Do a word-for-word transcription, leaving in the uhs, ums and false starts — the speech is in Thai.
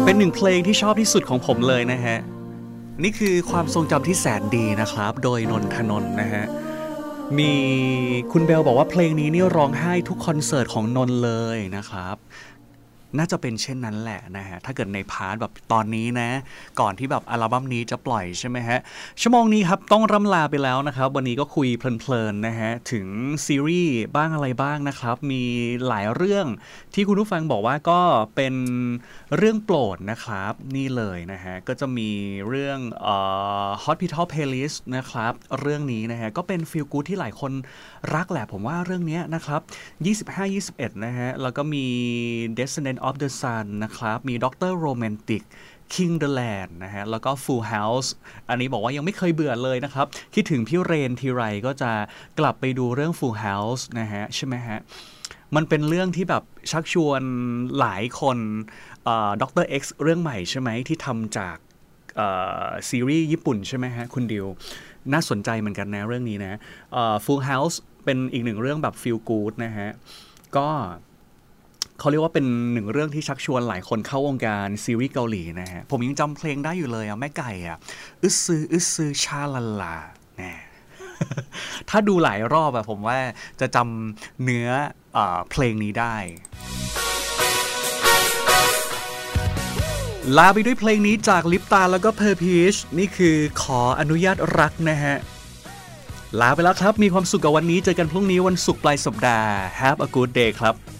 เป็นหนึ่งเพลงที่ชอบที่สุดของผมเลยนะฮะนี่คือความทรงจำที่แสนดีนะครับโดยนนทนนท์นะฮะมีคุณเบลบอกว่าเพลงนี้นี่ร้องไห้ทุกคอนเสิร์ตของนนท์เลยนะครับน่าจะเป็นเช่นนั้นแหละนะฮะถ้าเกิดในพาร์ทแบบตอนนี้นะก่อนที่แบบอัลบั้มนี้จะปล่อยใช่ไหมฮะชั่วโมงนี้ครับต้องร่ำลาไปแล้วนะครับวันนี้ก็คุยเพลินๆนะฮะถึงซีรีส์บ้างอะไรบ้างนะครับมีหลายเรื่องที่คุณผู้ฟังบอกว่าก็เป็นเรื่องโปรดนะครับนี่เลยนะฮะก็จะมีเรื่องเอ่อ Hospital Playlist นะครับเรื่องนี้นะฮะก็เป็น Feel Good ที่หลายคนรักแหละผมว่าเรื่องนี้นะครับยี่สิบห้า ยี่สิบเอ็ดนะฮะแล้วก็มี Descendant of the Sun นะครับมี Doctor Romantic King the Land นะฮะแล้วก็ Full House อันนี้บอกว่ายังไม่เคยเบื่อเลยนะครับคิดถึงพี่เรนทีไรก็จะกลับไปดูเรื่อง Full House นะฮะใช่ไหมฮะมันเป็นเรื่องที่แบบชักชวนหลายคนด็อกเตอร์ X เรื่องใหม่ใช่ไหมที่ทำจากซีรีส์ญี่ปุ่นใช่ไหมฮะคุณดิวน่าสนใจเหมือนกันนะเรื่องนี้นะ Full House เป็นอีกหนึ่งเรื่องแบบ Feel Good นะฮะก็เขาเรียกว่าเป็นหนึ่งเรื่องที่ชักชวนหลายคนเข้าวงการซีรีส์เกาหลีนะฮะผมยังจำเพลงได้อยู่เลยอ่ะแม่ไก่อ่ะอึซืออึซือชาลาลาแน่ ถ้าดูหลายรอบอะผมว่าจะจำเนื้อเอ่อเพลงนี้ได้ลาไปด้วยเพลงนี้จากลิปตาแล้วก็เพอร์พีชนี่คือขออนุญาตรักนะฮะลาไปแล้วครับมีความสุขกับวันนี้เจอกันพรุ่งนี้วันศุกร์ปลายสัปดาห์ Have a good day ครับ